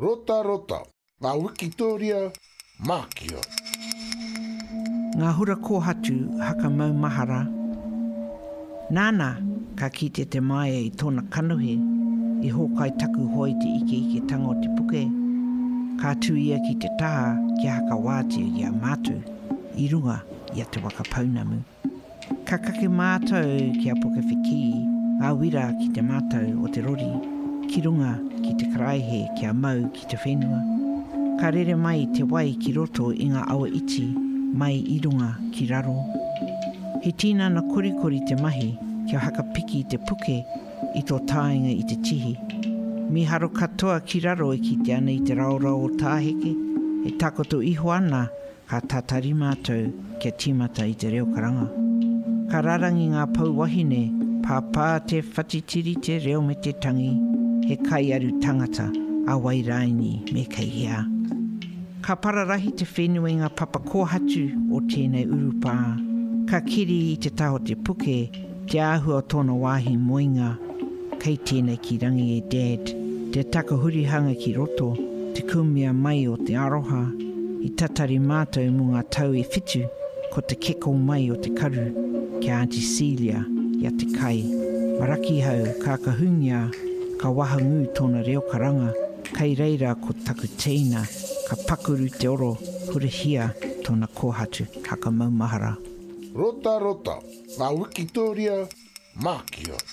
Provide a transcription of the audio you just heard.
Rota rota, ngā Wikitoria, Mākia. Ngā hura kōhatu haka mau mahara. Nāna, ka kite te mai i tōna kanuhe, i hōkai taku hoi te ike tanga o te puke. Ka tū ia ki te taha ki haka wātia i a mātou, i runga i a te waka paunamu. Ka kake mātou ki a puke whiki, ngā wira ki te mātou o te rori, ki runga ki te karaihe ki a mau ki te whenua. Ka rere mai te wai ki roto i ngā awa iti, mai i runga ki raro. He tīna na korikori te mahi, kia haka piki te puke i tō tāinga i te tihi. Mi haro katoa ki raro e ki te ana i te raorao o tāheke, e takoto iho ana ka tātari mātou kia tīmata i te reo karanga. Ka rarangi ngā pau wahine, pāpā te whatitiri te reo me te tangi, he kai aru tangata a wairaini me kei hea. Ka pararahi te whenua i ngā papa kōhatu o tēnei urupā. Ka kiri i te taho te puke, te āhua o tōna wāhi moinga. Kei tēnei ki rangi e Dad, te takahurihanga ki roto, te kumia mai o te aroha, i tatari mātou mō ngā tau e whitu, ko te keko mai o te karu, ki Auntie Celia, ia te kai. Maraki hau, ka kahungia, ka wahangu tōna reo karanga, kei reira ko taku tīna, ka pakuru te oro, hurihia tōna kōhatu haka maumahara. Rota rota, ngā Wikitoria, Mākia.